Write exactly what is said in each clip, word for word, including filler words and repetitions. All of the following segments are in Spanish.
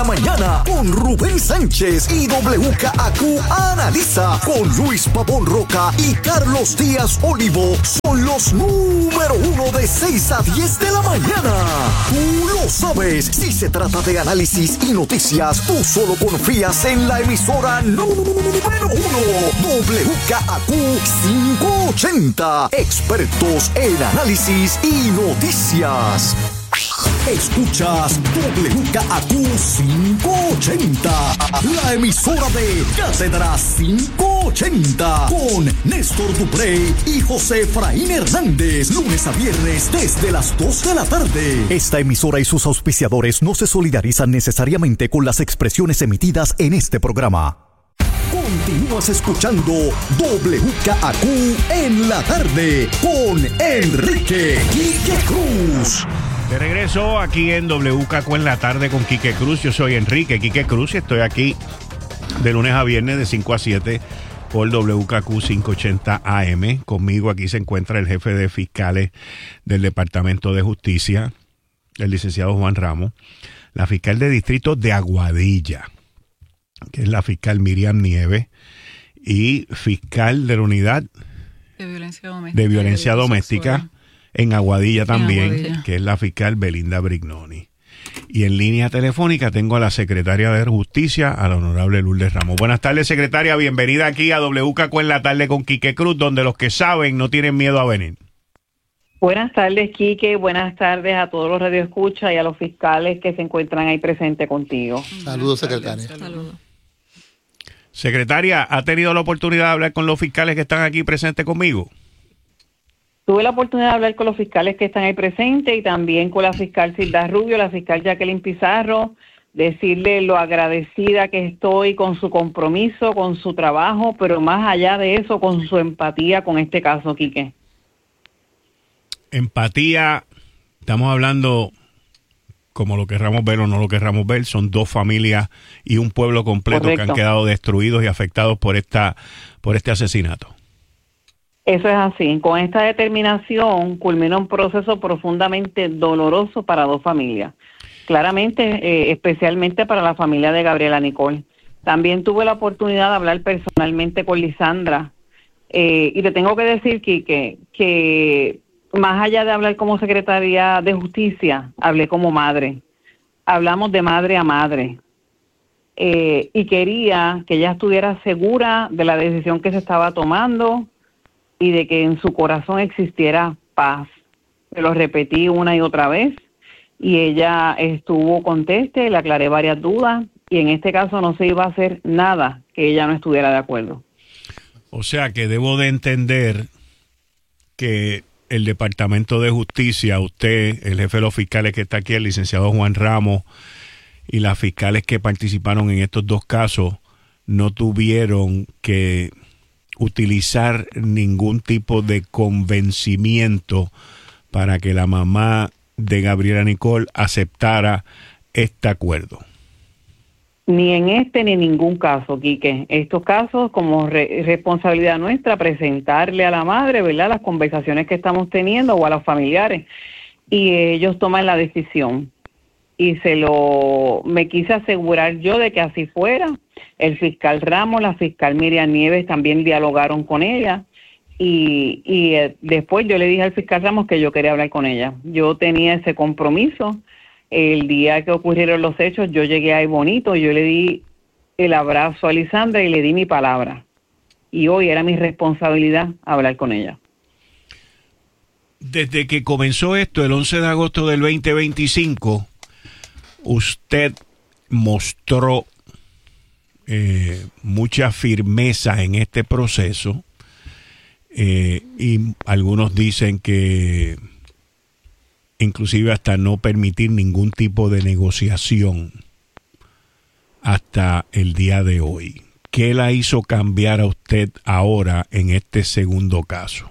Mañana con Rubén Sánchez y W K A Q Analiza con Luis Pavón Roca y Carlos Díaz Olivo. Son los número uno de seis a diez de la mañana. Tú lo sabes. Si se trata de análisis y noticias, tú solo confías en la emisora número uno. W K A Q quinientos ochenta. Expertos en análisis y noticias. Escuchas W K A Q quinientos ochenta, la emisora de Cátedra quinientos ochenta, con Néstor Duprey y José Efraín Hernández, lunes a viernes desde las dos de la tarde. Esta emisora y sus auspiciadores no se solidarizan necesariamente con las expresiones emitidas en este programa. Continúas escuchando W K A Q en la tarde con Enrique Quique Cruz. De regreso aquí en W K Q en la tarde con Quique Cruz. Yo soy Enrique Quique Cruz y estoy aquí de lunes a viernes de cinco a siete por W K Q quinientos ochenta A M. Conmigo aquí se encuentra el jefe de fiscales del Departamento de Justicia, el licenciado Juan Ramos, la fiscal de distrito de Aguadilla, que es la fiscal Miriam Nieves, y fiscal de la unidad de violencia doméstica, de violencia doméstica en Aguadilla también, en Aguadilla, que es la fiscal Belinda Brignoni. Y en línea telefónica tengo a la secretaria de Justicia, a la honorable Lourdes Ramos. Buenas tardes, secretaria. Bienvenida aquí a W K Q en la tarde con Quique Cruz, donde los que saben no tienen miedo a venir. Buenas tardes, Quique. Buenas tardes a todos los radioescuchas y a los fiscales que se encuentran ahí presentes contigo. Saludos, secretaria. Saludos. Secretaria, ¿ha tenido la oportunidad de hablar con los fiscales que están aquí presentes conmigo? Tuve la oportunidad de hablar con los fiscales que están ahí presentes y también con la fiscal Silda Rubio, la fiscal Jacqueline Pizarro, decirle lo agradecida que estoy con su compromiso, con su trabajo, pero más allá de eso, con su empatía con este caso, Quique. Empatía, estamos hablando, como lo querramos ver o no lo querramos ver, son dos familias y un pueblo completo. Correcto. Que han quedado destruidos y afectados por esta, por este asesinato. Eso es así. Con esta determinación culmina un proceso profundamente doloroso para dos familias. Claramente, eh, especialmente para la familia de Gabriela Nicole. También tuve la oportunidad de hablar personalmente con Lisandra. Eh, y te tengo que decir, Quique, que más allá de hablar como secretaria de Justicia, hablé como madre. Hablamos de madre a madre. Eh, y quería que ella estuviera segura de la decisión que se estaba tomando y de que en su corazón existiera paz. Me lo repetí una y otra vez y ella estuvo contesta, le aclaré varias dudas y en este caso no se iba a hacer nada que ella no estuviera de acuerdo. O sea que debo de entender que el Departamento de Justicia, usted, el jefe de los fiscales que está aquí, el licenciado Juan Ramos, y las fiscales que participaron en estos dos casos, no tuvieron que utilizar ningún tipo de convencimiento para que la mamá de Gabriela Nicole aceptara este acuerdo. Ni en este ni en ningún caso, Quique. Estos casos, como re- responsabilidad nuestra, presentarle a la madre, ¿verdad?, las conversaciones que estamos teniendo o a los familiares, y ellos toman la decisión. Y se lo, me quise asegurar yo de que así fuera. El fiscal Ramos, la fiscal Miriam Nieves también dialogaron con ella y, y eh, después yo le dije al fiscal Ramos que yo quería hablar con ella. Yo tenía ese compromiso. El día que ocurrieron los hechos, yo llegué ahí bonito, yo le di el abrazo a Lisandra y le di mi palabra. Y hoy era mi responsabilidad hablar con ella. Desde que comenzó esto, el once de agosto del veinte veinticinco, usted mostró eh, mucha firmeza en este proceso eh, y algunos dicen que inclusive hasta no permitir ningún tipo de negociación hasta el día de hoy. ¿Qué la hizo cambiar a usted ahora en este segundo caso?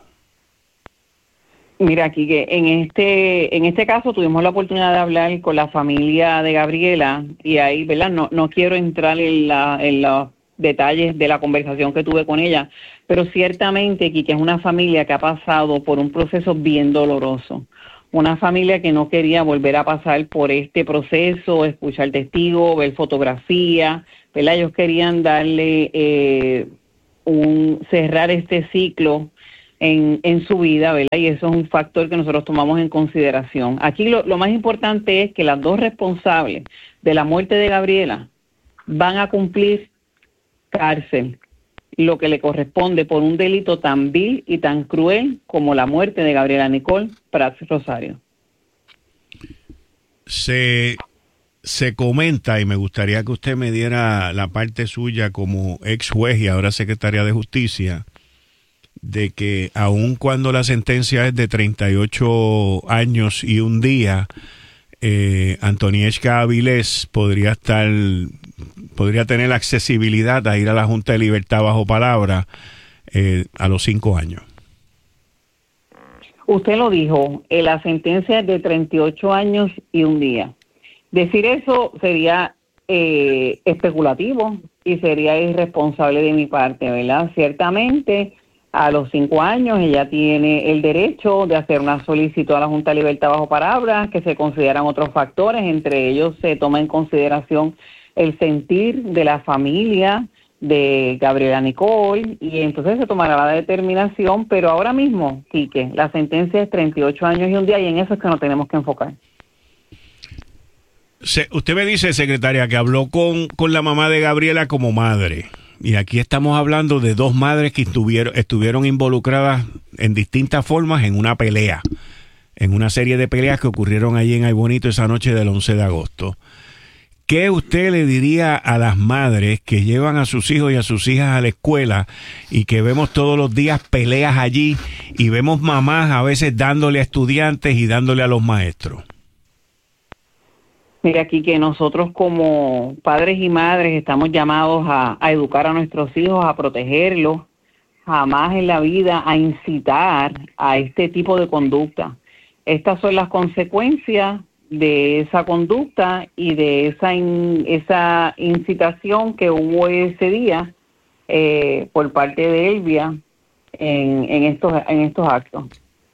Mira, aquí que en este en este caso tuvimos la oportunidad de hablar con la familia de Gabriela y ahí, ¿verdad? No no quiero entrar en la en los detalles de la conversación que tuve con ella, pero ciertamente aquí que es una familia que ha pasado por un proceso bien doloroso, una familia que no quería volver a pasar por este proceso, escuchar testigos, ver fotografía, ¿verdad? Ellos querían darle, eh, un cerrar este ciclo en, en su vida, ¿verdad? Y eso es un factor que nosotros tomamos en consideración. Aquí lo, lo más importante es que las dos responsables de la muerte de Gabriela van a cumplir cárcel, lo que le corresponde por un delito tan vil y tan cruel como la muerte de Gabriela Nicole Prats Rosario. Se, se comenta, y me gustaría que usted me diera la parte suya como ex juez y ahora secretaria de Justicia, de que aun cuando la sentencia es de treinta y ocho años y un día, eh, Antonieshka Avilés podría estar, podría tener la accesibilidad a ir a la Junta de Libertad bajo palabra eh, a los cinco años. Usted lo dijo, eh, la sentencia es de treinta y ocho años y un día. Decir eso sería eh, especulativo y sería irresponsable de mi parte, ¿verdad? Ciertamente, a los cinco años ella tiene el derecho de hacer una solicitud a la Junta de Libertad bajo palabra, que se consideran otros factores, entre ellos se toma en consideración el sentir de la familia de Gabriela Nicole, y entonces se tomará la determinación, pero ahora mismo, Quique, la sentencia es treinta y ocho años y un día, y en eso es que nos tenemos que enfocar. Se, usted me dice, secretaria, que habló con, con la mamá de Gabriela como madre. Y aquí estamos hablando de dos madres que estuvieron, estuvieron involucradas en distintas formas en una pelea, en una serie de peleas que ocurrieron allí en Ay Bonito esa noche del once de agosto. ¿Qué usted le diría a las madres que llevan a sus hijos y a sus hijas a la escuela y que vemos todos los días peleas allí y vemos mamás a veces dándole a estudiantes y dándole a los maestros? Mira, aquí que nosotros como padres y madres estamos llamados a, a educar a nuestros hijos, a protegerlos, jamás en la vida a incitar a este tipo de conducta. Estas son las consecuencias de esa conducta y de esa in, esa incitación que hubo ese día eh, por parte de Elvia en, en estos en estos actos.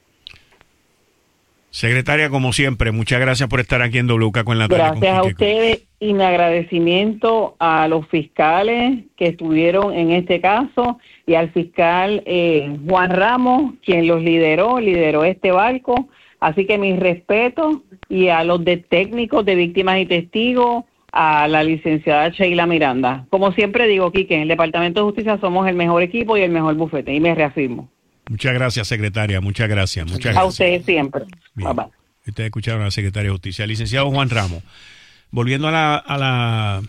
Secretaria, como siempre, muchas gracias por estar aquí en W K con la tarde. Gracias a ustedes y mi agradecimiento a los fiscales que estuvieron en este caso y al fiscal eh, Juan Ramos, quien los lideró, lideró este barco. Así que mis respetos, y a los de técnicos de víctimas y testigos, a la licenciada Sheila Miranda. Como siempre digo, Quique, en el Departamento de Justicia somos el mejor equipo y el mejor bufete, y me reafirmo. Muchas gracias, secretaria, muchas gracias. Muchas gracias. A ustedes siempre. Bien. Bye, bye. Ustedes escucharon a la secretaria de Justicia. Licenciado Juan Ramos, volviendo a la, a la,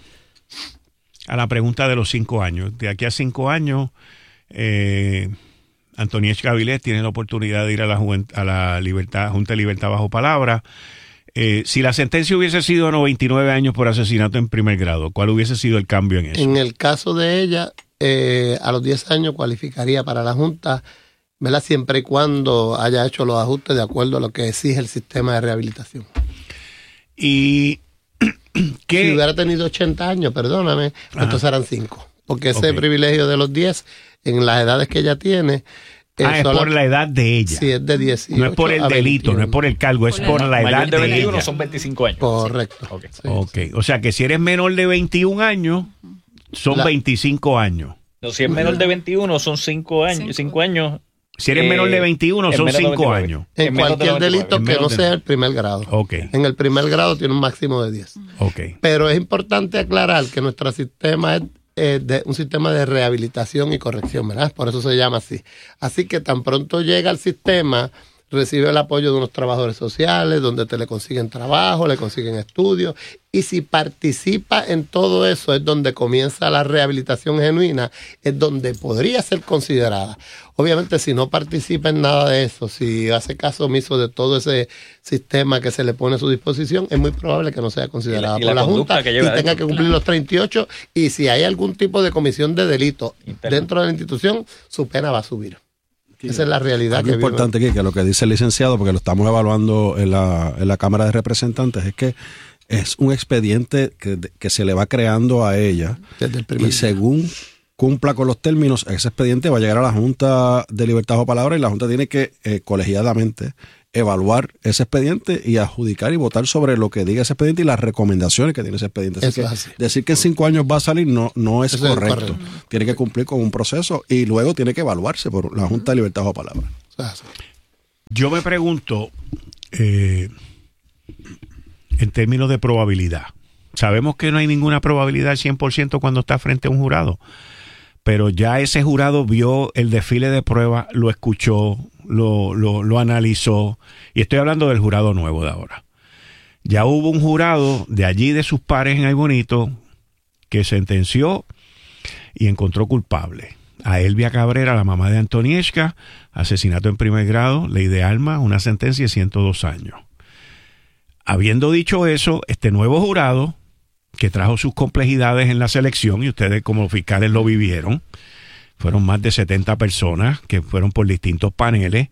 a la pregunta de los cinco años. De aquí a cinco años, eh, Antonieshka Avilés tiene la oportunidad de ir a la, a la libertad, Junta de Libertad bajo palabra. Eh, si la sentencia hubiese sido no veintinueve años por asesinato en primer grado, ¿cuál hubiese sido el cambio en eso? En el caso de ella, eh, a los diez años cualificaría para la Junta, ¿verdad? Siempre y cuando haya hecho los ajustes de acuerdo a lo que exige el sistema de rehabilitación. Y ¿qué? Si hubiera tenido ochenta años, perdóname, Ajá. entonces eran cinco. Porque ese okay. privilegio de los diez, en las edades que ella tiene... Ah, es solo, por la edad de ella. Sí, es de dieciocho. No es por el delito, no es por el cargo, es por la edad de, de veintiuno ella. Son veinticinco años. Correcto. Sí. Okay. Sí, okay. Sí. O sea que si eres menor de veintiún años, son la, veinticinco años. No, si es menor de veintiuno, son cinco años. cinco años. Si eres eh, menor de veintiuno, son cinco años. En, en cualquier de delito que no sea el primer grado. Okay. En el primer grado tiene un máximo de diez. Okay. Pero es importante aclarar que nuestro sistema es eh, de un sistema de rehabilitación y corrección, ¿verdad? Por eso se llama así. Así que tan pronto llega al sistema, recibe el apoyo de unos trabajadores sociales, donde te le consiguen trabajo, le consiguen estudios, y si participa en todo eso es donde comienza la rehabilitación genuina, es donde podría ser considerada. Obviamente, si no participa en nada de eso, si hace caso omiso de todo ese sistema que se le pone a su disposición, es muy probable que no sea considerada y la, y por la, la Junta que y tenga que cumplir los treinta y ocho, y si hay algún tipo de comisión de delito Interno. dentro de la institución, su pena va a subir. Esa es la realidad. Algo que importante aquí, que lo que dice el licenciado, porque lo estamos evaluando en la, en la Cámara de Representantes, es que es un expediente que, que se le va creando a ella. Desde el primer y según cumpla con los términos, ese expediente va a llegar a la Junta de Libertad Bajo Palabra y la Junta tiene que eh, colegiadamente evaluar ese expediente y adjudicar y votar sobre lo que diga ese expediente y las recomendaciones que tiene ese expediente. Así Eso que es así. decir que en cinco años va a salir no, no es Eso es correcto. correcto. Tiene que cumplir con un proceso y luego tiene que evaluarse por la Junta de Libertad Bajo Palabra. Eso es así. Yo me pregunto, eh, en términos de probabilidad, sabemos que no hay ninguna probabilidad al cien por ciento cuando está frente a un jurado, pero ya ese jurado vio el desfile de pruebas, lo escuchó, lo, lo, lo analizó, y estoy hablando del jurado nuevo de ahora. Ya hubo un jurado de allí, de sus pares en Ay Bonito, que sentenció y encontró culpable a Elvia Cabrera, la mamá de Antonieshka, asesinato en primer grado, ley de armas, una sentencia de ciento dos años. Habiendo dicho eso, este nuevo jurado, que trajo sus complejidades en la selección, y ustedes como fiscales lo vivieron, fueron más de setenta personas que fueron por distintos paneles.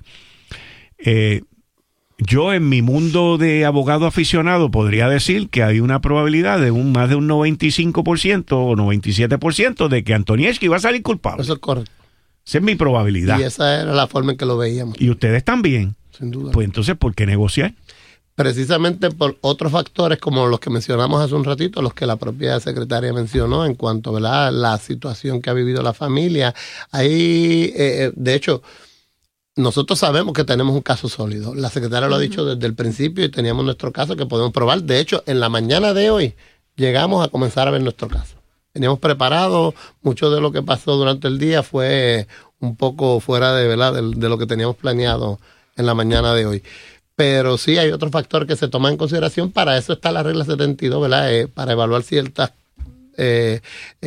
Eh, yo en mi mundo de abogado aficionado podría decir que hay una probabilidad de un más de un noventa y cinco por ciento o noventa y siete por ciento de que Antonieshka iba a salir culpable. Eso es correcto. Esa es mi probabilidad. Y esa era la forma en que lo veíamos. Y ustedes también. Sin duda. Pues entonces, ¿por qué negociar? Precisamente por otros factores como los que mencionamos hace un ratito, los que la propia secretaria mencionó en cuanto, ¿verdad?, a la situación que ha vivido la familia. Ahí, eh, de hecho, nosotros sabemos que tenemos un caso sólido. La secretaria lo ha dicho desde el principio y teníamos nuestro caso que podemos probar. De hecho, en la mañana de hoy llegamos a comenzar a ver nuestro caso. Veníamos preparados, mucho de lo que pasó durante el día fue un poco fuera de, ¿verdad?, de, de lo que teníamos planeado en la mañana de hoy. Pero sí hay otro factor que se toma en consideración. Para eso está la regla setenta y dos, ¿verdad? Eh, para evaluar ciertas eh,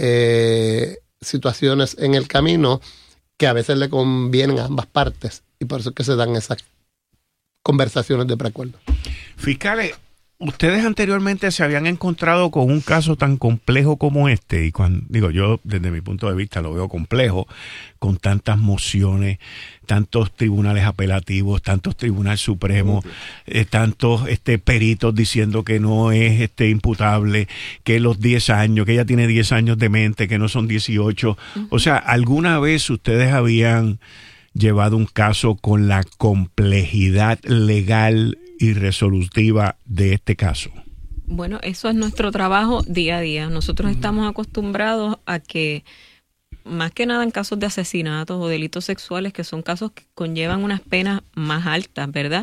eh, situaciones en el camino que a veces le convienen a ambas partes. Y por eso es que se dan esas conversaciones de preacuerdo. Fiscales, ustedes anteriormente se habían encontrado con un caso tan complejo como este, y cuando digo yo, desde mi punto de vista lo veo complejo, con tantas mociones, tantos tribunales apelativos, tantos tribunales supremos, eh, tantos este, peritos diciendo que no es este imputable, que los diez años, que ella tiene diez años de mente, que no son dieciocho. Uh-huh. O sea, ¿alguna vez ustedes habían llevado un caso con la complejidad legal y resolutiva de este caso? Bueno, eso es nuestro trabajo día a día. Nosotros estamos acostumbrados a que, más que nada en casos de asesinatos o delitos sexuales, que son casos que conllevan unas penas más altas, ¿verdad?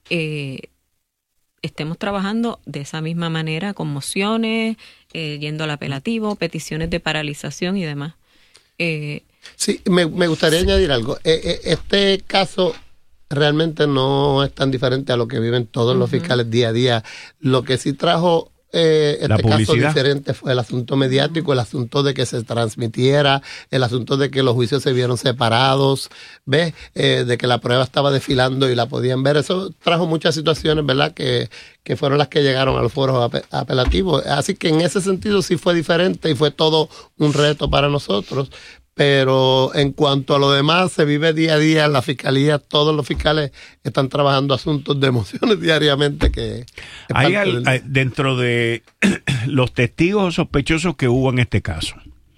Eh, estemos trabajando de esa misma manera, con mociones, eh, yendo al apelativo, peticiones de paralización y demás. Eh, sí, me, me gustaría sí. añadir algo. Eh, eh, este caso realmente no es tan diferente a lo que viven todos uh-huh. los fiscales día a día. Lo que sí trajo eh, este caso diferente fue el asunto mediático, el asunto de que se transmitiera, el asunto de que los juicios se vieron separados, ¿ves? Eh, de que la prueba estaba desfilando y la podían ver. Eso trajo muchas situaciones, ¿verdad?, que, que fueron las que llegaron a los foros ap- apelativos. Así que en ese sentido sí fue diferente y fue todo un reto para nosotros. Pero en cuanto a lo demás, se vive día a día en la fiscalía. Todos los fiscales están trabajando asuntos de emociones diariamente. Que hay, al, hay dentro de los testigos sospechosos que hubo en este caso.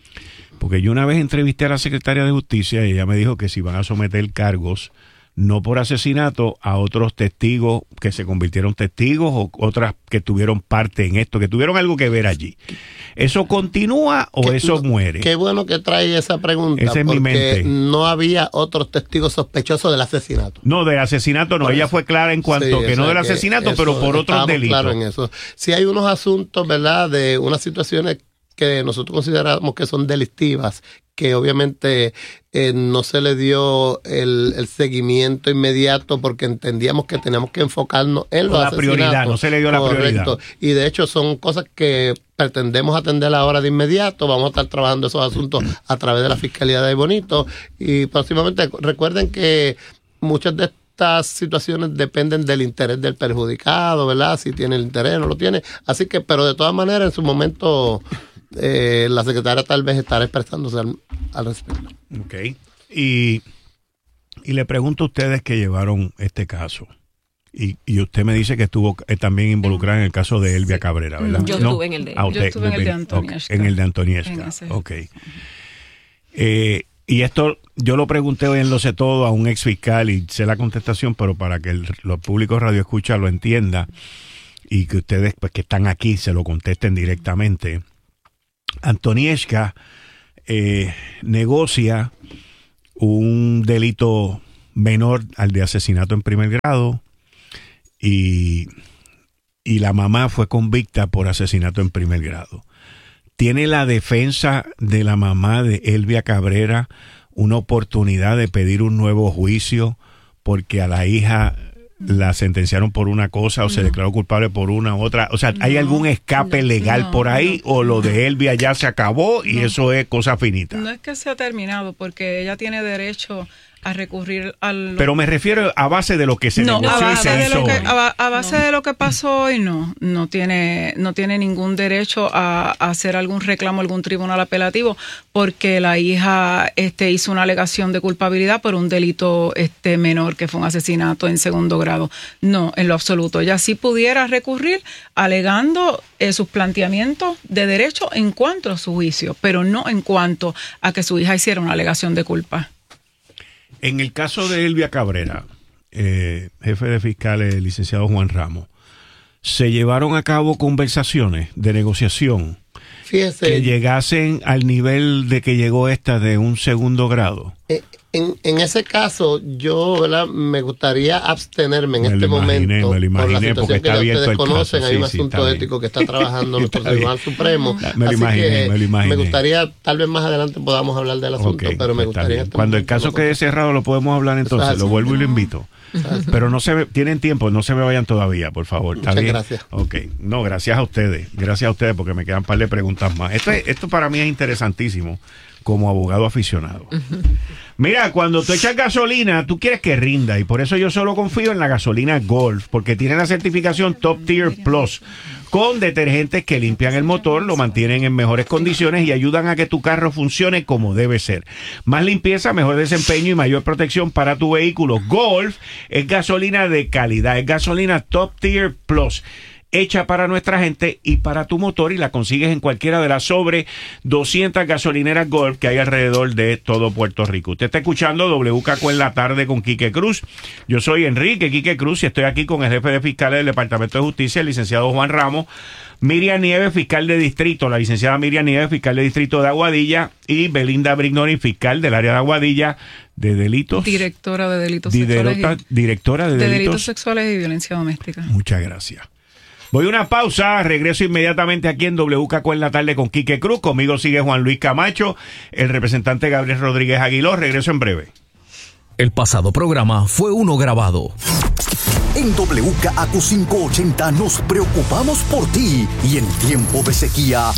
Porque yo una vez entrevisté a la secretaria de Justicia y ella me dijo que si van a someter cargos, no por asesinato, a otros testigos que se convirtieron testigos o otras que tuvieron parte en esto, que tuvieron algo que ver allí. ¿Eso continúa o que, eso muere? Qué bueno que trae esa pregunta, esa es porque mi mente. No había otros testigos sospechosos del asesinato. No, del asesinato no. Por Ella eso. fue clara en cuanto sí, que no del asesinato, pero por otros delitos. Claro en eso. Si hay unos asuntos, ¿verdad?, de unas situaciones que nosotros consideramos que son delictivas, que obviamente eh, no se le dio el, el seguimiento inmediato porque entendíamos que teníamos que enfocarnos en los asesinatos. La prioridad, no se le dio la Correcto. prioridad. Y de hecho son cosas que pretendemos atender ahora de inmediato. Vamos a estar trabajando esos asuntos a través de la Fiscalía de Ay Bonito. Y próximamente, recuerden que muchas de estas situaciones dependen del interés del perjudicado, ¿verdad? Si tiene el interés, no lo tiene. Así que, pero de todas maneras, en su momento... Eh, la secretaria tal vez estará expresándose al, al respecto. Ok. Y, y le pregunto a ustedes que llevaron este caso. Y, y usted me dice que estuvo eh, también involucrada en el caso de Elvia Cabrera, ¿verdad? Yo ¿No? estuve en el de, ah, usted, yo estuve en el de Antonieshka. Okay. En el de Antonieshka. Ok. Eh, y esto yo lo pregunté hoy en Lo Sé Todo a un ex fiscal y sé la contestación, pero para que el, los públicos radio escucha lo entienda y que ustedes pues que están aquí se lo contesten directamente. Antonieshka eh, negocia un delito menor al de asesinato en primer grado y, y la mamá fue convicta por asesinato en primer grado. ¿Tiene la defensa de la mamá de Elvia Cabrera una oportunidad de pedir un nuevo juicio porque a la hija la sentenciaron por una cosa o se No. declaró culpable por una u otra? O sea, ¿hay No, algún escape no, legal no, por ahí no, o lo no. de Elvia ya se acabó y No. eso es cosa finita? No es que se ha terminado, porque ella tiene derecho a recurrir al... Pero me refiero a base de lo que se no, a negoció y base, se de hizo lo que, hoy. a, ba- a base No. de lo que pasó hoy, no, no tiene, no tiene ningún derecho a, a hacer algún reclamo a algún tribunal apelativo, porque la hija este, hizo una alegación de culpabilidad por un delito este, menor, que fue un asesinato en segundo grado. No, en lo absoluto. Ella sí pudiera recurrir alegando eh, sus planteamientos de derecho en cuanto a su juicio, pero no en cuanto a que su hija hiciera una alegación de culpa. En el caso de Elvia Cabrera, eh, jefe de fiscales, el licenciado Juan Ramos, se llevaron a cabo conversaciones de negociación Fíjese, que llegasen al nivel de que llegó esta de un segundo grado. eh, en, en ese caso, yo ¿verdad? me gustaría abstenerme en Me este lo imaginé, momento me lo por la imaginé, situación porque que está ya abierto ustedes el caso. conocen. Hay Sí, un sí, asunto está bien. ético que está trabajando nuestro Está bien. Tribunal Supremo. Me lo Así imaginé, que me lo imaginé. gustaría, tal vez más adelante podamos hablar del asunto, Ok, pero me está gustaría... bien. en este Cuando el momento caso no quede cerrado lo podemos hablar entonces. Exacto. Lo vuelvo y lo invito. Pero no se ve, tienen tiempo, no se me vayan todavía, por favor. ¿Está Muchas bien? gracias. Ok, no, gracias a ustedes, gracias a ustedes porque me quedan un par de preguntas más. Esto, es- esto para mí es interesantísimo como abogado aficionado. Mira, cuando tú echas gasolina, tú quieres que rinda y por eso yo solo confío en la gasolina Golf, porque tiene la certificación Top Tier Plus con detergentes que limpian el motor, lo mantienen en mejores condiciones y ayudan a que tu carro funcione como debe ser. Más limpieza, mejor desempeño y mayor protección para tu vehículo. Golf es gasolina de calidad, es gasolina Top Tier Plus, hecha para nuestra gente y para tu motor, y la consigues en cualquiera de las sobre doscientas gasolineras Golf que hay alrededor de todo Puerto Rico. Usted está escuchando W K Q en la tarde con Quique Cruz. Yo soy Enrique Quique Cruz y estoy aquí con el jefe de fiscales del Departamento de Justicia, el licenciado Juan Ramos, Miriam Nieves, fiscal de distrito, la licenciada Miriam Nieves, fiscal de distrito de Aguadilla, y Belinda Brignoni, fiscal del área de Aguadilla de delitos. Directora de delitos Directora, sexuales. y- directora de, de delitos. delitos sexuales y violencia doméstica. Muchas gracias. Voy a una pausa, regreso inmediatamente aquí en W K Q en la tarde con Quique Cruz. Conmigo sigue Juan Luis Camacho, el representante Gabriel Rodríguez Aguiló. Regreso en breve. El pasado programa fue uno grabado. En W K A Q quinientos ochenta nos preocupamos por ti y en tiempo de sequía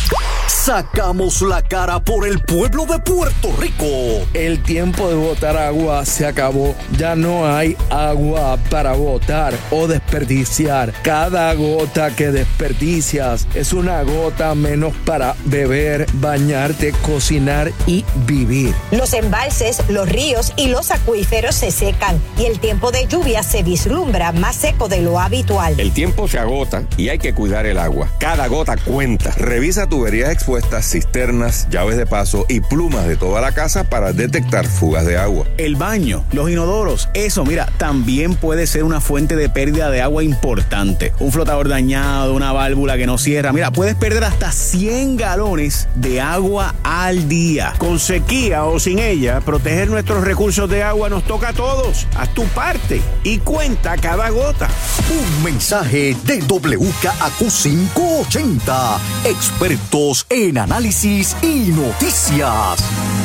sacamos la cara por el pueblo de Puerto Rico. El tiempo de botar agua se acabó. Ya no hay agua para botar o desperdiciar. Cada gota que desperdicias es una gota menos para beber, bañarte, cocinar y vivir. Los embalses, los ríos y los acuíferos se secan y el tiempo de lluvia se vislumbra más seco de lo habitual. El tiempo se agota y hay que cuidar el agua. Cada gota cuenta. Revisa tuberías expuestas, cisternas, llaves de paso y plumas de toda la casa para detectar fugas de agua. El baño, los inodoros, eso, mira, también puede ser una fuente de pérdida de agua importante. Un flotador dañado, una válvula que no cierra. Mira, puedes perder hasta cien galones de agua al día. Con sequía o sin ella, proteger nuestros recursos de agua nos toca a todos. Haz tu parte y cuenta cada gota. Un mensaje de W K A Q quinientos ochenta, expertos en análisis y noticias.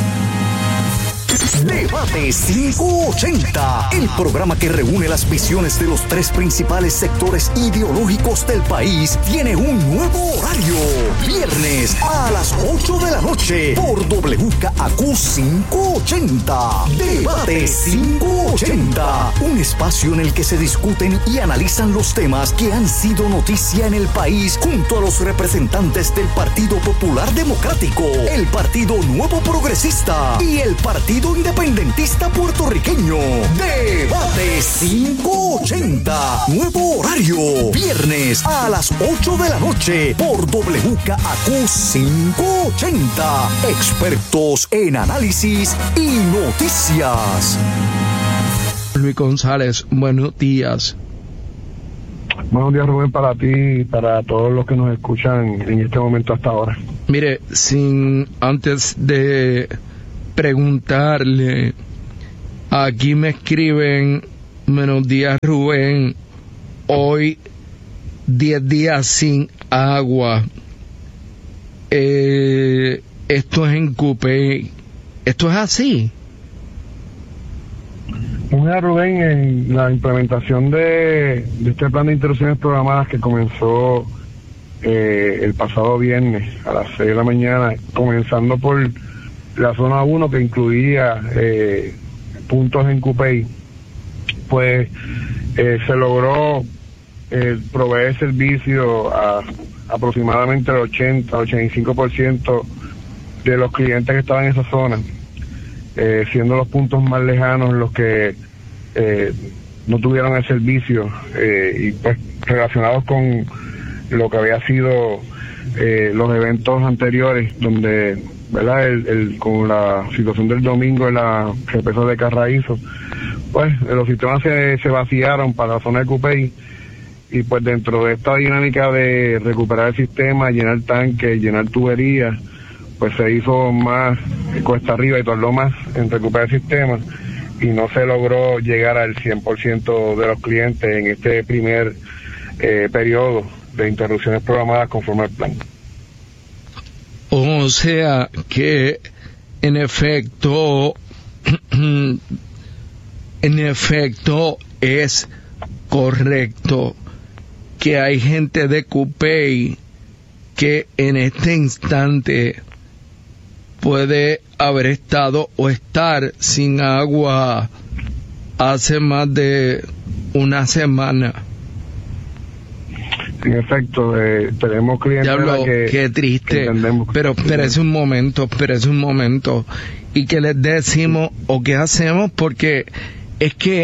Debate quinientos ochenta, el programa que reúne las visiones de los tres principales sectores ideológicos del país, tiene un nuevo horario. Viernes a las ocho de la noche por W K A Q quinientos ochenta. Debate quinientos ochenta, un espacio en el que se discuten y analizan los temas que han sido noticia en el país junto a los representantes del Partido Popular Democrático, el Partido Nuevo Progresista y el Partido Independentista Puertorriqueño. Debate quinientos ochenta, nuevo horario, viernes a las ocho de la noche por W K A Q quinientos ochenta. Expertos en análisis y noticias. Luis González, buenos días. Buenos días, Rubén, para ti y para todos los que nos escuchan en este momento hasta ahora. Mire, sin antes de preguntarle, aquí me escriben, buenos días, Rubén, hoy diez días sin agua. Eh, esto es en Cupey. ¿Esto es así? Mira, Rubén, en la implementación de, de este plan de interrupciones programadas que comenzó eh, el pasado viernes a las seis de la mañana, comenzando por la zona uno que incluía eh, puntos en Cupey, pues eh, se logró eh, proveer servicio a aproximadamente el ochenta, ochenta y cinco por ciento de los clientes que estaban en esa zona. Eh, siendo los puntos más lejanos los que eh, no tuvieron el servicio eh, y pues relacionados con lo que había sido eh, los eventos anteriores donde, ¿verdad? El, el, con la situación del domingo en la represa de Carraízo, pues los sistemas se, se vaciaron para la zona de Cupey y pues dentro de esta dinámica de recuperar el sistema, llenar tanques, llenar tuberías, pues se hizo más cuesta arriba y tardó más en recuperar el sistema y no se logró llegar al cien por ciento de los clientes en este primer eh, periodo de interrupciones programadas conforme al plan. O sea que en efecto, en efecto es correcto que hay gente de Cupey que en este instante puede haber estado o estar sin agua hace más de una semana. En efecto, eh, tenemos clientes Diablo, que, qué triste. Que pero espérese un momento, espérese un momento. ¿Y qué les decimos o qué hacemos? Porque es que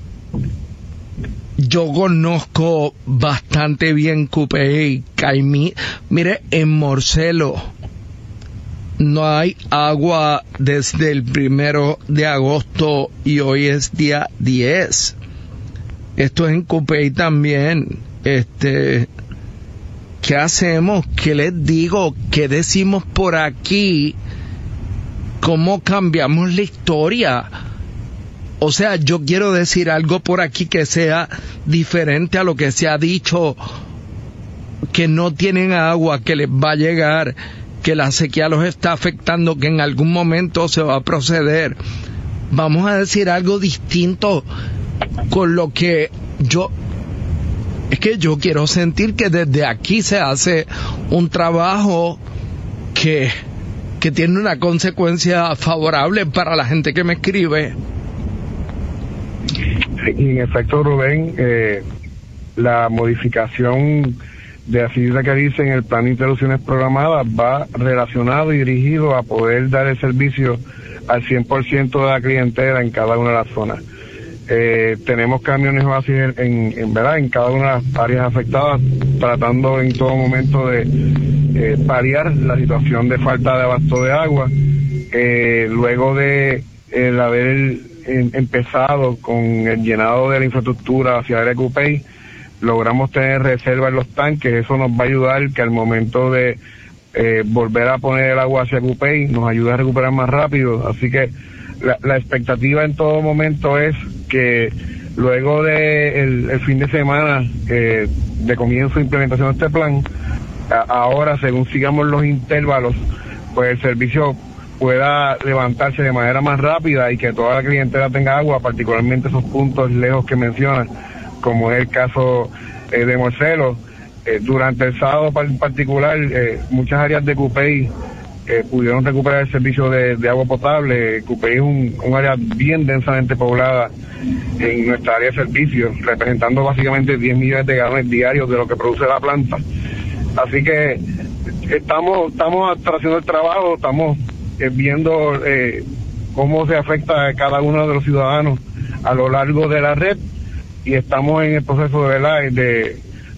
yo conozco bastante bien Cupey, Caimí. Mire, en Morcelo no hay agua desde el primero de agosto y hoy es día diez. Esto es en Cupey también. Este, ¿qué hacemos? ¿Qué les digo? ¿Qué decimos por aquí? ¿Cómo cambiamos la historia? O sea, yo quiero decir algo por aquí que sea diferente a lo que se ha dicho, que no tienen agua, que les va a llegar, que la sequía los está afectando, que en algún momento se va a proceder. Vamos a decir algo distinto con lo que yo... Es que yo quiero sentir que desde aquí se hace un trabajo que, que tiene una consecuencia favorable para la gente que me escribe. Y en efecto, Rubén, eh, la modificación de la cita que dice en el plan de interrupciones programadas va relacionado y dirigido a poder dar el servicio al cien por ciento de la clientela en cada una de las zonas. Eh, tenemos camiones así en, en verdad en cada una de las áreas afectadas, tratando en todo momento de eh, paliar la situación de falta de abasto de agua. Eh, luego de el haber en, empezado con el llenado de la infraestructura hacia el área de Cupey, logramos tener reserva en los tanques. Eso nos va a ayudar que al momento de eh, volver a poner el agua hacia Cupey nos ayude a recuperar más rápido. Así que la, la expectativa en todo momento es que luego de el, el fin de semana eh, de comienzo de implementación de este plan, a, ahora según sigamos los intervalos, pues el servicio pueda levantarse de manera más rápida y que toda la clientela tenga agua, particularmente esos puntos lejos que mencionan, como es el caso eh, de Morcelo. Eh, durante el sábado en particular, eh, muchas áreas de Cupey eh, pudieron recuperar el servicio de, de agua potable. Cupey es un, un área bien densamente poblada en nuestra área de servicio, representando básicamente diez millones de galones diarios de lo que produce la planta. Así que estamos estamos haciendo el trabajo, estamos eh, viendo eh, cómo se afecta a cada uno de los ciudadanos a lo largo de la red, y estamos en el proceso de, ¿verdad? de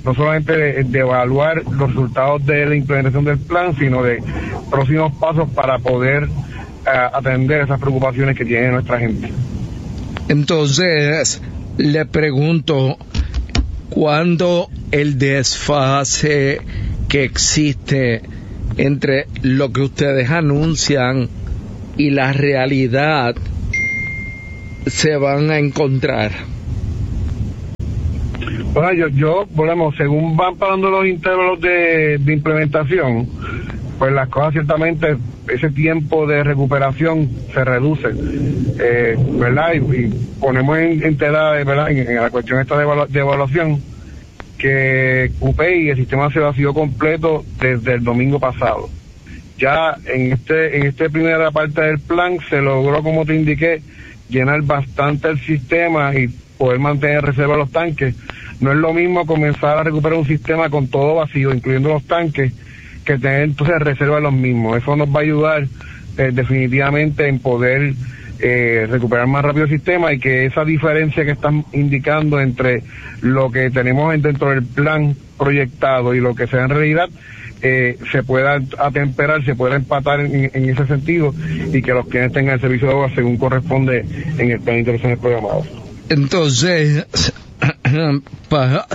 no solamente de, de evaluar los resultados de la implementación del plan, sino de próximos pasos para poder uh, atender esas preocupaciones que tiene nuestra gente. Entonces, le pregunto, ¿cuándo el desfase que existe entre lo que ustedes anuncian y la realidad se van a encontrar? Bueno, yo, yo volvemos, según van pasando los intervalos de, de implementación, pues las cosas ciertamente, ese tiempo de recuperación se reduce, eh, ¿verdad? Y, y ponemos en, en tela, ¿verdad? En, en la cuestión esta de, evalu- de evaluación, que U P E I, el sistema se vació completo desde el domingo pasado. Ya en este en esta primera parte del plan se logró, como te indiqué, llenar bastante el sistema y poder mantener reserva de los tanques. No es lo mismo comenzar a recuperar un sistema con todo vacío, incluyendo los tanques, que tener entonces reserva de los mismos. Eso nos va a ayudar eh, definitivamente en poder eh, recuperar más rápido el sistema, y que esa diferencia que están indicando entre lo que tenemos dentro del plan proyectado y lo que sea en realidad, eh, se pueda atemperar, se pueda empatar en, en ese sentido, y que los clientes tengan el servicio de agua según corresponde en el plan de intervenciones programadas. Entonces, pa,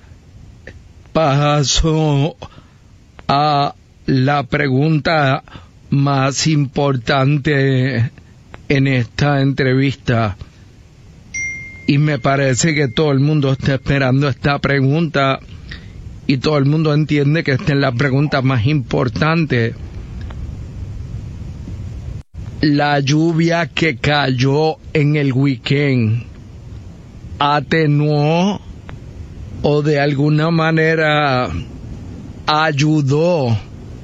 paso a la pregunta más importante en esta entrevista, y me parece que todo el mundo está esperando esta pregunta y todo el mundo entiende que esta es la pregunta más importante. La lluvia que cayó en el weekend atenuó o de alguna manera ayudó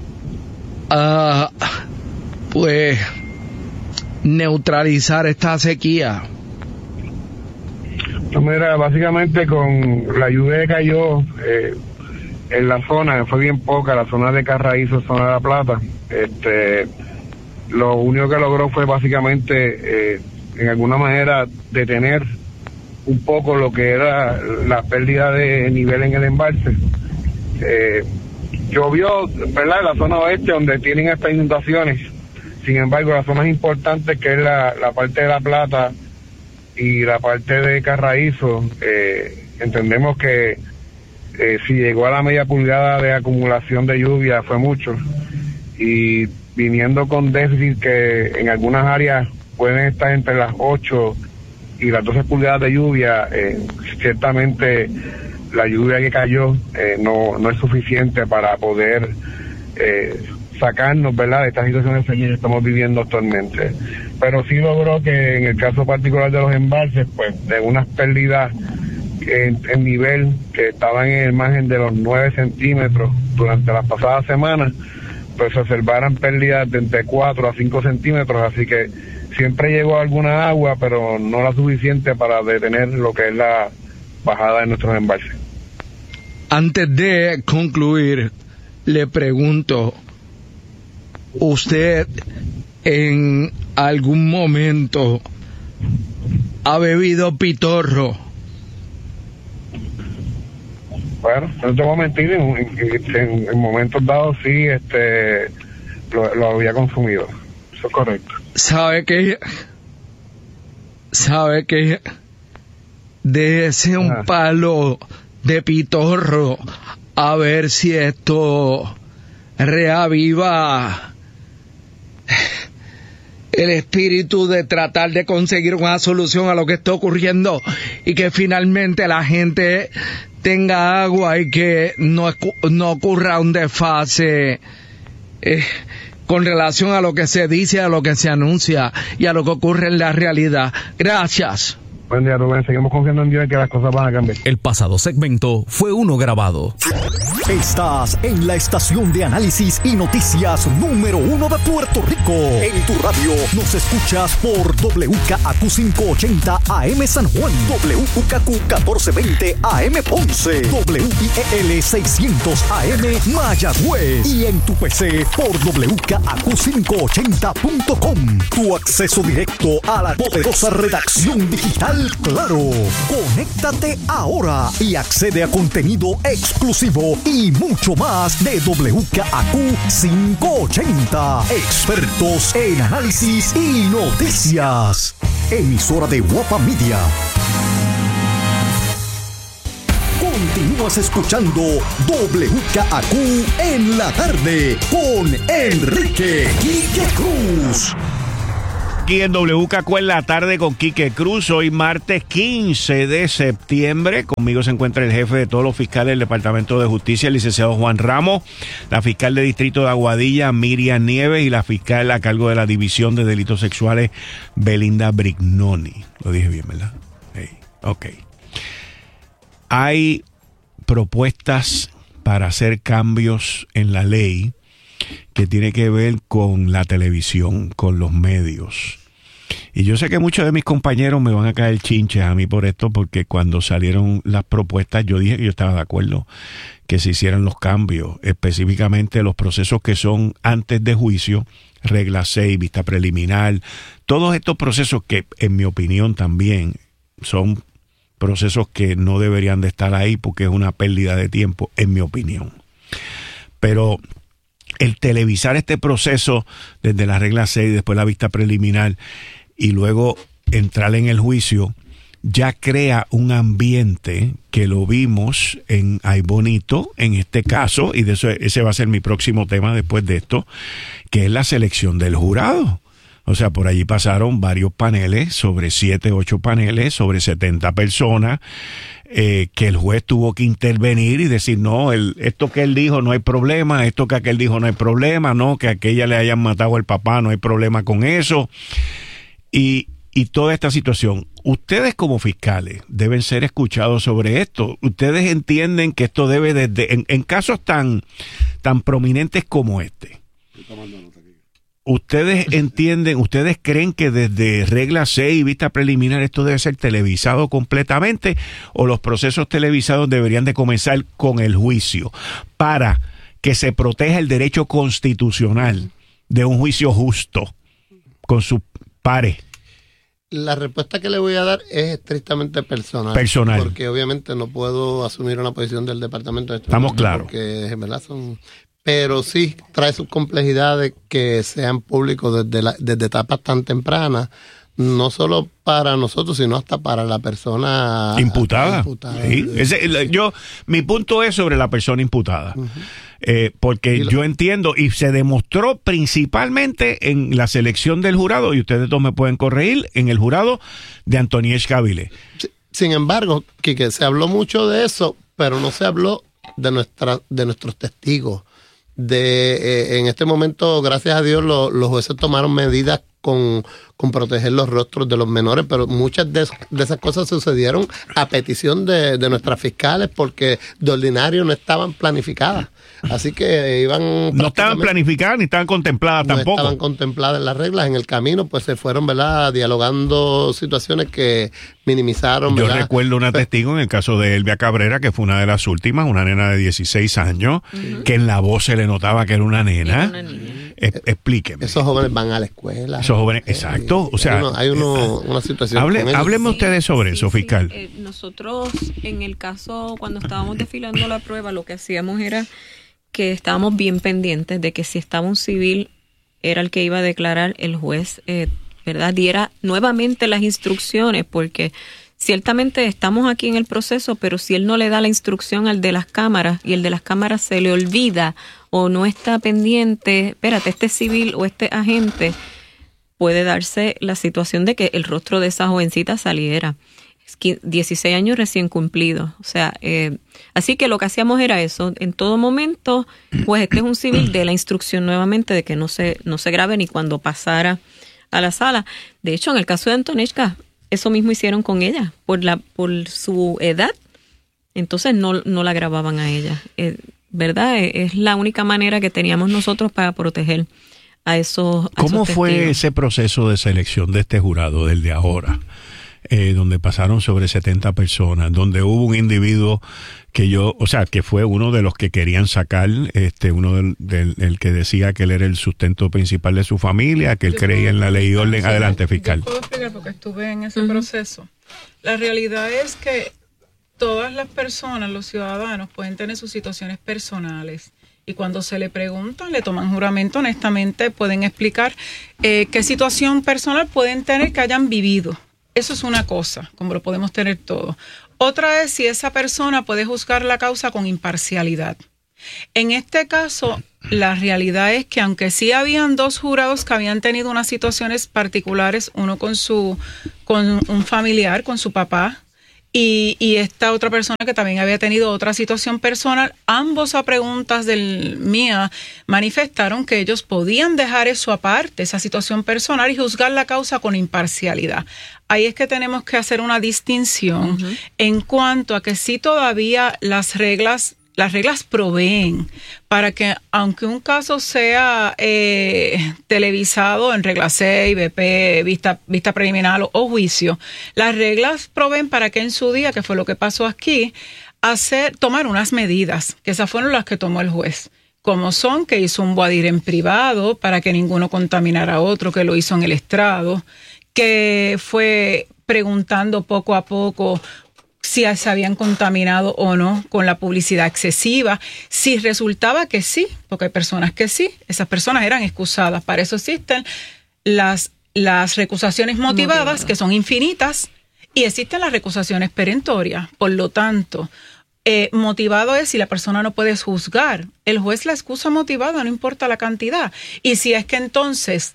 a pues neutralizar esta sequía. Pues mira, básicamente con la lluvia que cayó eh, en la zona, fue bien poca, la zona de Carraízo, zona de La Plata, este, lo único que logró fue básicamente eh, en alguna manera detener un poco lo que era la pérdida de nivel en el embalse. Eh, llovió, ¿verdad?, en la zona oeste, donde tienen estas inundaciones. Sin embargo, las zonas importantes, que es la, la parte de La Plata y la parte de Carraízo, eh, entendemos que eh, si llegó a la media pulgada de acumulación de lluvia fue mucho, y viniendo con déficit que en algunas áreas pueden estar entre las ocho y las doce pulgadas de lluvia, eh, ciertamente la lluvia que cayó eh, no, no es suficiente para poder eh, sacarnos, ¿verdad?, de esta situación de sequía que estamos viviendo actualmente. Pero sí logró que en el caso particular de los embalses, pues de unas pérdidas en, en nivel que estaban en el margen de los nueve centímetros durante las pasadas semanas, pues se observaran pérdidas de entre cuatro a cinco centímetros, así que siempre llegó alguna agua, pero no la suficiente para detener lo que es la bajada de nuestros embalses. Antes de concluir, le pregunto, ¿usted en algún momento ha bebido pitorro? Bueno, no te voy a mentir, en, en, en momentos dados sí, este, lo, lo había consumido. Eso es correcto. ¿Sabe qué? ¿Sabe qué? Déjese un ah. palo de pitorro a ver si esto reaviva el espíritu de tratar de conseguir una solución a lo que está ocurriendo, y que finalmente la gente tenga agua y que no, no ocurra un desfase eh, con relación a lo que se dice, a lo que se anuncia y a lo que ocurre en la realidad. Gracias. Buen día, Rubén. Seguimos confiando en Dios en que las cosas van a cambiar. El pasado segmento fue uno grabado. Estás en la estación de análisis y noticias número uno de Puerto Rico. En tu radio nos escuchas por W K A Q quinientos ochenta A M San Juan, W U K Q catorce veinte A M Ponce, W I E L seiscientos A M Mayagüez, y en tu P C por W K A Q quinientos ochenta punto com. Tu acceso directo a la poderosa redacción digital Señal Claro. Conéctate ahora y accede a contenido exclusivo y mucho más de W K A Q quinientos ochenta. Expertos en análisis y noticias. Emisora de Guapa Media. Continúas escuchando W K A Q en la tarde con Enrique Quique Cruz. Aquí en W K Q en la tarde con Quique Cruz, hoy martes quince de septiembre. Conmigo se encuentra el jefe de todos los fiscales del Departamento de Justicia, el licenciado Juan Ramos, la fiscal de Distrito de Aguadilla, Miriam Nieves, y la fiscal a cargo de la División de Delitos Sexuales, Belinda Brignoni. Lo dije bien, ¿verdad? Hey, ok. Hay propuestas para hacer cambios en la ley que tiene que ver con la televisión, con los medios. Y yo sé que muchos de mis compañeros me van a caer chinches a mí por esto, porque cuando salieron las propuestas yo dije que yo estaba de acuerdo que se hicieran los cambios, específicamente los procesos que son antes de juicio, regla seis, vista preliminar, todos estos procesos que en mi opinión también son procesos que no deberían de estar ahí porque es una pérdida de tiempo, en mi opinión. Pero el televisar este proceso desde la regla seis, después la vista preliminar y luego entrar en el juicio, ya crea un ambiente que lo vimos en Ay Bonito, en este caso, y de eso ese va a ser mi próximo tema después de esto, que es la selección del jurado. O sea, por allí pasaron varios paneles, sobre siete, ocho paneles, sobre setenta personas, eh, que el juez tuvo que intervenir y decir, no, el, esto que él dijo no hay problema, esto que aquel dijo no hay problema, no, que aquella le hayan matado al papá, no hay problema con eso. Y, y toda esta situación, ustedes como fiscales deben ser escuchados sobre esto. Ustedes entienden que esto debe, desde, en, en casos tan, tan prominentes como este, ¿ustedes entienden, ustedes creen que desde regla seis y vista preliminar esto debe ser televisado completamente, o los procesos televisados deberían de comenzar con el juicio para que se proteja el derecho constitucional de un juicio justo con sus pares? La respuesta que le voy a dar es estrictamente personal. Personal. Porque obviamente no puedo asumir una posición del Departamento de Estado. Estamos claros. Porque en verdad son... Pero sí trae sus complejidades que sean públicos desde, la, desde etapas tan tempranas, no solo para nosotros, sino hasta para la persona imputada. imputada. Sí. Ese, yo, mi punto es sobre la persona imputada. Uh-huh. Eh, porque lo, yo entiendo, y se demostró principalmente en la selección del jurado, y ustedes dos me pueden corregir, en el jurado de Antoniés Gavilé. Sin embargo, Quique, se habló mucho de eso, pero no se habló de, nuestra, de nuestros testigos. De eh, en este momento, gracias a Dios, lo, los jueces tomaron medidas con, con proteger los rostros de los menores, pero muchas de, de esas cosas sucedieron a petición de, de nuestras fiscales, porque de ordinario no estaban planificadas. Así que iban... No estaban planificadas ni estaban contempladas no tampoco. No estaban contempladas en las reglas. En el camino, pues se fueron, ¿verdad?, dialogando situaciones que minimizaron, Yo ¿verdad? recuerdo una testigo en el caso de Elvia Cabrera, que fue una de las últimas, una nena de dieciséis años, uh-huh. que en la voz se le notaba que era una nena. Era una niña. Es, explíqueme. Esos jóvenes van a la escuela. Esos jóvenes, eh, exacto. O sea, hay, uno, hay uno, una situación. Hable, hábleme sí, ustedes sobre sí, eso, sí, fiscal. Eh, nosotros, en el caso, cuando estábamos desfilando la prueba, lo que hacíamos era que estábamos bien pendientes de que si estaba un civil, era el que iba a declarar, el juez, eh, ¿verdad?, diera nuevamente las instrucciones, porque ciertamente estamos aquí en el proceso, pero si él no le da la instrucción al de las cámaras y el de las cámaras se le olvida o no está pendiente, espérate, este civil o este agente, puede darse la situación de que el rostro de esa jovencita saliera. dieciséis años recién cumplidos. O sea, eh, así que lo que hacíamos era eso. En todo momento, pues este es un civil, de la instrucción nuevamente de que no se, no se grabe ni cuando pasara a la sala. De hecho, en el caso de Antonieshka, eso mismo hicieron con ella, por la por su edad. Entonces no, no la grababan a ella. Eh, ¿Verdad? Es la única manera que teníamos nosotros para proteger a esos a ¿Cómo esos fue testigos. ese proceso de selección de este jurado, del de ahora? eh, donde pasaron sobre setenta personas, donde hubo un individuo que yo, o sea, que fue uno de los que querían sacar, este, uno del, del el que decía que él era el sustento principal de su familia, que él creía en la ley y orden. Sí, Adelante, fiscal. Yo puedo explicar porque estuve en ese uh-huh. proceso. La realidad es que todas las personas, los ciudadanos, pueden tener sus situaciones personales. Y cuando se le preguntan, le toman juramento, honestamente, pueden explicar eh, qué situación personal pueden tener que hayan vivido. Eso es una cosa, como lo podemos tener todo. Otra es si esa persona puede juzgar la causa con imparcialidad. En este caso, la realidad es que aunque sí habían dos jurados que habían tenido unas situaciones particulares, uno con su, con un familiar, con su papá, Y, y esta otra persona que también había tenido otra situación personal, ambos a preguntas del mía manifestaron que ellos podían dejar eso aparte, esa situación personal, y juzgar la causa con imparcialidad. Ahí es que tenemos que hacer una distinción uh-huh. en cuanto a que sí todavía las reglas Las reglas proveen para que, aunque un caso sea eh, televisado en regla seis, B P, vista, vista preliminar o, o juicio, las reglas proveen para que en su día, que fue lo que pasó aquí, hacer, tomar unas medidas, que esas fueron las que tomó el juez. Como son, que hizo un voir dire en privado para que ninguno contaminara a otro, que lo hizo en el estrado, que fue preguntando poco a poco si se habían contaminado o no con la publicidad excesiva. Si resultaba que sí, porque hay personas que sí, esas personas eran excusadas. Para eso existen las, las recusaciones motivadas, Motivado. que son infinitas, y existen las recusaciones perentorias. Por lo tanto, eh, motivado es si la persona no puede juzgar. El juez la excusa motivada, no importa la cantidad. Y si es que entonces...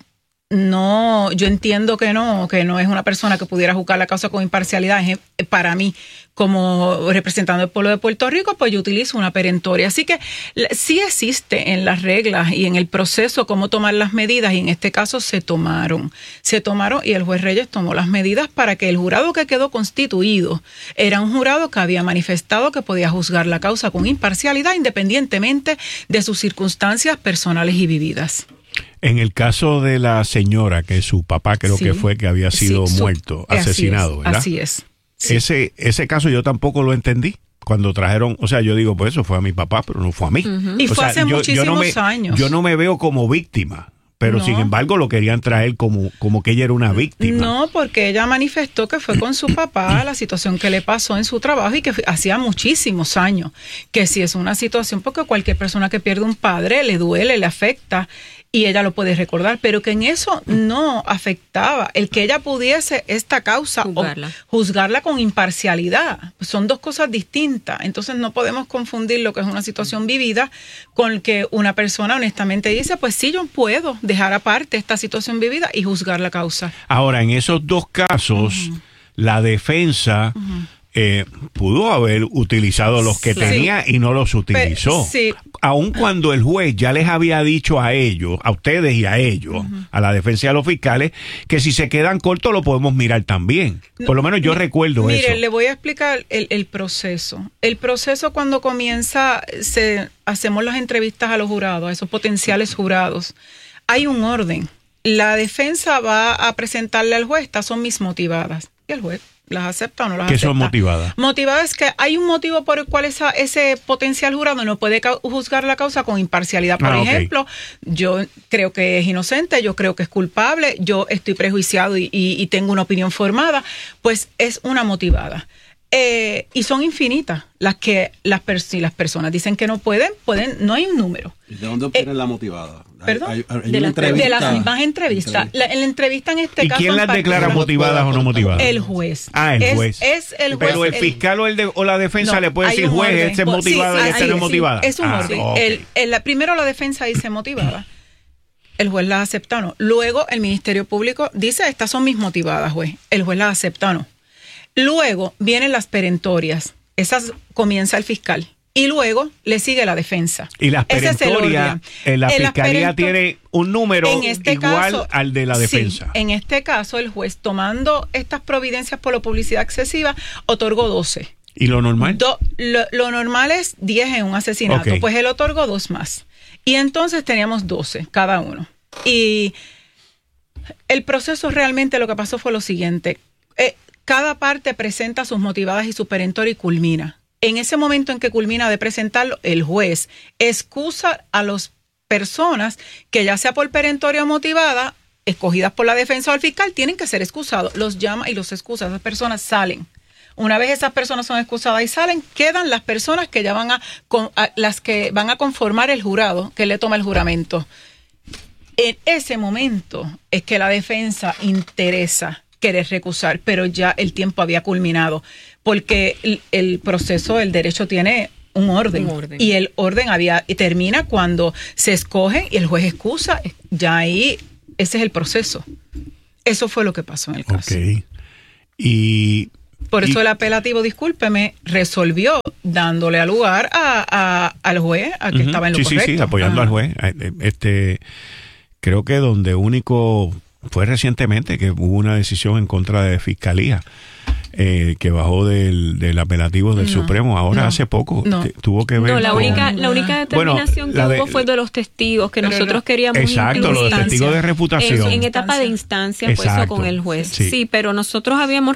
No, yo entiendo que no, que no es una persona que pudiera juzgar la causa con imparcialidad. Para mí, como representante del pueblo de Puerto Rico, pues yo utilizo una perentoria. Así que sí existe en las reglas y en el proceso cómo tomar las medidas, y en este caso se tomaron. Se tomaron y el juez Reyes tomó las medidas para que el jurado que quedó constituido era un jurado que había manifestado que podía juzgar la causa con imparcialidad independientemente de sus circunstancias personales y vividas. En el caso de la señora, que su papá creo sí, que fue que había sido sí, muerto, su, asesinado, es, ¿verdad? Así es. Sí. Ese, ese caso yo tampoco lo entendí. Cuando trajeron, o sea, yo digo, pues eso fue a mi papá, pero no fue a mí. Uh-huh. Y o fue sea, hace yo, muchísimos yo no me, años. Yo no me veo como víctima. Pero no. sin embargo lo querían traer como, como que ella era una víctima. No, porque ella manifestó que fue con su papá la situación que le pasó en su trabajo y que hacía muchísimos años. Que si es una situación, porque cualquier persona que pierde un padre le duele, le afecta, y ella lo puede recordar, pero que en eso no afectaba el que ella pudiese esta causa juzgarla, o juzgarla con imparcialidad. Son dos cosas distintas. Entonces no podemos confundir lo que es una situación vivida con que una persona honestamente dice, pues sí, yo puedo dejar aparte esta situación vivida y juzgar la causa. Ahora, en esos dos casos, uh-huh. la defensa... Uh-huh. Eh, pudo haber utilizado los que sí. tenía y no los utilizó. Sí. Aun cuando el juez ya les había dicho a ellos, a ustedes y a ellos, uh-huh. a la defensa y a los fiscales, que si se quedan cortos lo podemos mirar también. Por lo menos yo no, recuerdo mire, eso. Mire, le voy a explicar el, el proceso. El proceso cuando comienza, se, hacemos las entrevistas a los jurados, a esos potenciales jurados. Hay un orden. La defensa va a presentarle al juez, estas son mis motivadas. Y el juez las acepta o no las ¿Qué acepta. son motivadas? Motivadas es que hay un motivo por el cual esa, ese potencial jurado no puede ca- juzgar la causa con imparcialidad. Por ah, ejemplo, okay. yo creo que es inocente, yo creo que es culpable, yo estoy prejuiciado y, y, y tengo una opinión formada, pues es una motivada. Eh, y son infinitas las que las, per- si las personas dicen que no pueden, pueden, no hay un número. ¿De dónde obtienen eh, la motivada? ¿Perdón? Hay, hay, hay de, la, de las mismas entrevistas. La, en la entrevista en este ¿Y caso... ¿Y quién las declara motivadas o no motivadas? El juez. Ah, el juez. Es, es el juez. Pero el fiscal el, o, el de, o la defensa no, le puede decir, juez, esta es motivada sí, y esta no es motivada. Sí, es un ah, orden. okay. el, el, primero la defensa dice motivada. El juez la acepta o no. Luego el Ministerio Público dice, estas son mis motivadas, juez. El juez las acepta o no. Luego vienen las perentorias. Esas comienza el fiscal. Y luego le sigue la defensa. Y las perentorias, en la en fiscalía perento- tiene un número este igual caso, al de la defensa. Sí, en este caso, el juez, tomando estas providencias por la publicidad excesiva, otorgó doce. ¿Y lo normal? Do, lo, lo normal es diez en un asesinato. Okay. Pues él otorgó dos más. Y entonces teníamos doce cada uno. Y el proceso realmente lo que pasó fue lo siguiente. Eh, cada parte presenta sus motivadas y su perentorio y culmina. En ese momento en que culmina de presentarlo, el juez excusa a las personas que ya sea por perentorio o motivada, escogidas por la defensa o el fiscal, tienen que ser excusados. Los llama y los excusa. Esas personas salen. Una vez esas personas son excusadas y salen, quedan las personas que ya van a, a las que van a conformar el jurado, que le toma el juramento. En ese momento es que la defensa interesa querer recusar, pero ya el tiempo había culminado, porque el, el proceso, el derecho tiene un orden, un orden, y el orden había y termina cuando se escoge y el juez excusa, ya ahí ese es el proceso. Eso fue lo que pasó en el caso. Okay. Y por eso y, el apelativo, discúlpeme, resolvió dándole lugar a, a, al juez, a que uh-huh, estaba en lo sí, correcto. Sí, sí, apoyando Ajá. al juez. Este, creo que donde único fue recientemente que hubo una decisión en contra de Fiscalía, eh, que bajó del, del apelativo del no, Supremo. Ahora no, hace poco no. t- tuvo que ver No, la con, única, la única determinación bueno, que hubo de, fue de los testigos, que nosotros no, queríamos exacto, los testigos de reputación. En, en etapa de instancia, pues eso con el juez. Sí. sí, pero nosotros habíamos